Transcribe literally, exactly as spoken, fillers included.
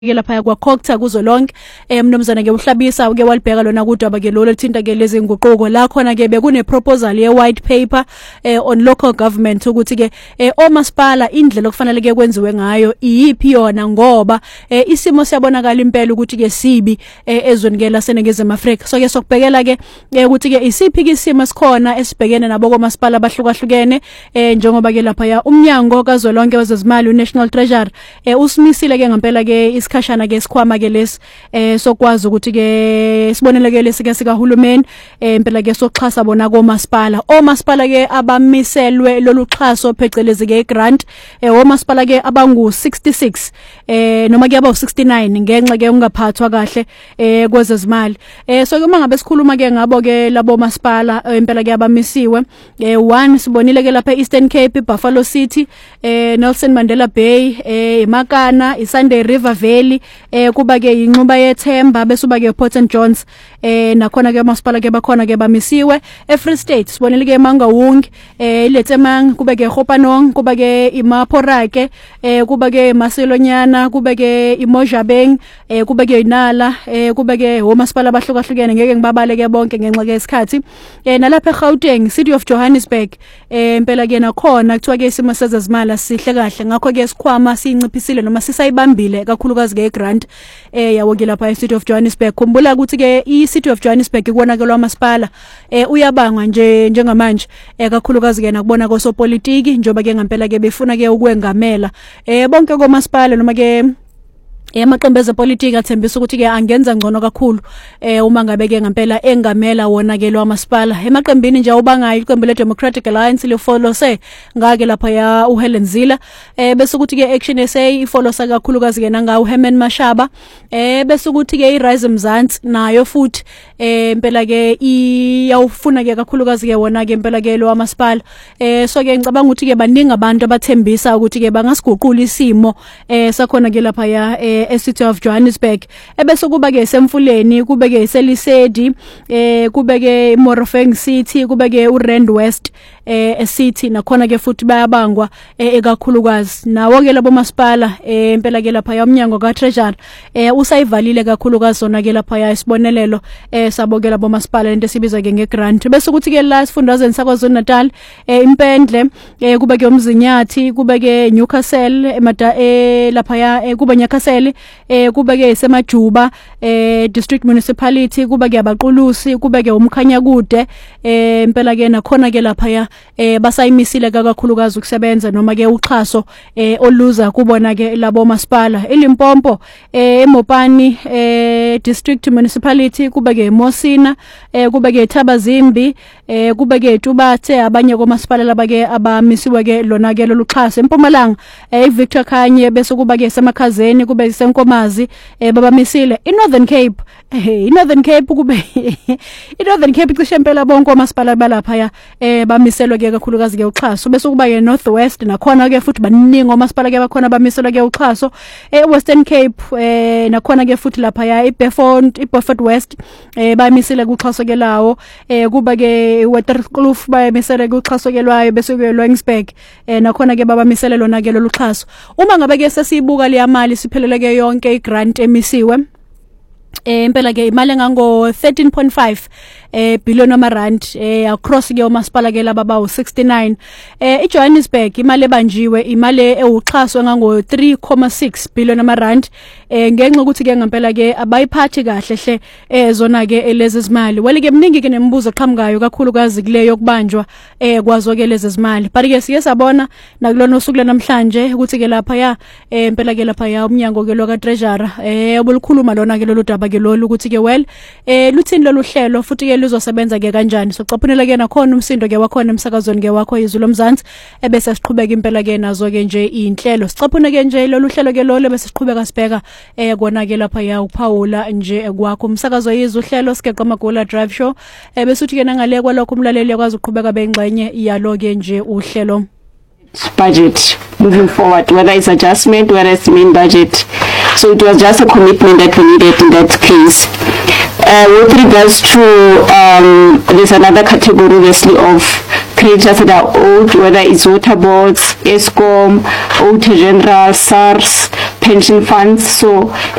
ke lapha kwa Khokta kuzo lonke emnomzana ke uhlabisa ke walibheka lona kudaba ke lo lithinta ke lezi nguquko la khona ke bekune proposal ye white paper eh, on local government ukuthi ke eh, omasipala indlela okufanele ke kwenziwe ngayo iyipi yona ngoba eh, isimo siyabonakala impela ukuthi ke sibi eh, ezweni ke laseNingizimu Afrika so ke sokubhekela ke eh, ukuthi ke isiphi ke isimo sikhona esibhekene nabo komasipala bahlukahlukene eh, njengoba ke lapha ya umnyango kazwelonke wezezimali uNational Treasury eh, usimisile ke ngempela ke ikhashana ke sikhwama ke lesi eh sokwazi ukuthi ke sibonele ke lesike sika hulumeni eh impela ke soxhasa bona komasipala omasipala ke abamiselwe lolu xhaso phecelezi ke grant eh omasipala ke abangu sixty-six eh noma ke aba sixty-nine ngenxa ke ungaphathwa kahle eh kwezezimali eh so uma ngabe sikhuluma ke ngabo ke labo masipala impela ke abamisiwe eh one sibonile ke lapha Eastern Cape Buffalo City eh Nelson Mandela Bay eh Makana iSunday River Valley eh kuba ke inxuba yethemba bese uba ke Port and Johns eh nakhona ke masipala ke bakhona ke bamisiwe eFree State sibonile ke Mangaung eh iLetsemang kuba ke Khopanong kuba ke iMaphorake eh kuba ke Maselonyana kuba ke iMojabeng eh kuba ke Inala eh kuba ke omasipala bahlukahlukene ngeke ngibabale ke bonke ngenxa ke isikhathi eh nalapha eGauteng City of Johannesburg eh impela ke nakhona kuthiwa ke isimo sezezimali sihle kahle ngakho ke sikhwama sinciphisile noma sisayibambile kakhulukazi ke grant eh yawo ke lapha eCity of Johannesburg khumbula ukuthi ke iCity of Johannesburg ikubonakelwa amasipala eh uyabangwa nje njengamanje eh kakhulukazi ke nakubona kosopolitiki njoba ke ngempela ke befuna ke ukwengamela eh bonke komasipala noma ke emaqembu ezepolitiki athembisa ukuthi ke angenza ngcono kakhulu eh uma ngabe ke ngempela engamela wona ke lo masipala emaqembini nje ubangayo iqembu le Democratic Alliance le folose ngake lapha ya uHelen Zille eh bese ukuthi ke Action S A ifolosa kakhulukazi ke nanga uHerman Mashaba eh bese ukuthi ke iRise Mzansi nayo futhi eh impela ke iyawufuna ke kakhulukazi ke wona ke impela ke lo masipala eh so ke ngicabanga ukuthi ke baningi abantu abathembisa ukuthi ke bangasiguqula isimo eh sakhona ke lapha ya eh eCity of Johannesburg ebese kuba ke semfuleni kube ke selisedi eh kube ke Morofeng City kube ke uRand West eh eCity nakhona ke futhi bayabangwa ekakhulukazi nawo ke labo masipala eh impela ke lapha ya umnyango ka Treasury eh usayivalile kakhulukazi zona ke lapha ya isibonelelo eh sabokela labo masipala into esibizwa ke ngegrant bese kuthi ke la sifundazweni saKwaZulu Natal eh impendle eh kuba ke umzinyathi kuba ke Newcastle emada eh lapha ya kuba Newcastle eh kuba ke semajuba eh district municipality kuba ke abaqulusi kuba ke umkhanya kude eh impela ke nakhona ke lapha ya eh basayimisile kakhulukazi ukusebenza noma ke uxhaso eh oluza kubona ke labo masipala eLimpopo eh eMopani eh district municipality kuba ke Mosina eh kuba ke Thabazimbi eh kuba ke Tubathe abanye komasipala laba ke abamisiwe ke lona ke loluxhaso eMpumalanga eh Victor Khanye bese kuba ke semakhazeni kuba senkomazi eh babamisile iNorthern Cape eh iNorthern Cape kube iNorthern Cape cishe impela bonke omasipala balapha ya eh bamiselwe ke kakhulukazi ke uxhaso bese kuba ke Northwest nakhona ke futhi baningi omasipala ke bakhona bamiselwe ke uxhaso eh Western Cape eh nakhona ke futhi lapha ya iBeafont iBeafort West eh bamisile kuxhaso ke lawo eh kuba ke Waterkloof bamisele kuxhaso ke lwayo bese ke Lwangsburg eh nakhona ke babamisele lona ke loluxhaso uma ngabe ke sesibuka le mali siphelele ke yonke igrant emisiwe eh impela ke imali ngango thirteen point five eh billion rand eh across ke omasipala ke laba bawu sixty-nine eh eJohannesburg imali ebanjiwe imali ewuxhaso ngango three point six billion rand eh ngenxa ukuthi ke ngempela ke abayiphathi kahle hle eh zona ke lezi zimali wele ke mningi ke nemibuzo eqhamukayo kakhulukazi kuleyo kubanjwa eh kwazo ke lezi zimali but ke siye sabona nakulona usuku namhlanje ukuthi ke lapha ya eh impela ke lapha ya umnyango ke lo ka Treasury eh obulukhuluma lona ke lolu daba ke lolu ukuthi ke well eh luthini lolu hlelo futhi ke luzosebenza ke kanjani so caphunela ke nakhona umsindo ke wakhona emsakazweni ke wakho izulu mzansi ebese siqhubeka impela ke nazo ke nje inhlelo sicaphuna ke nje lolu hlelo ke lolu bese siqhubeka sibheka eh kona ke lapha ya uPaula nje kwakho umsakazo yizwe uhlelo sikeqa Magola Drive Show ebese uthi ke nangale kwalokho umlaleli yakwazi ukuqhubeka bengxenye iyalo ke nje uhlelo budget moving forward, whether it's adjustment, whether it's main budget. So it was just a commitment that we needed in that case. Uh, with regards to, um, there's another category obviously of creditors that are owed, whether it's water boards, ESCOM, Auditor General, SARS, pension funds. So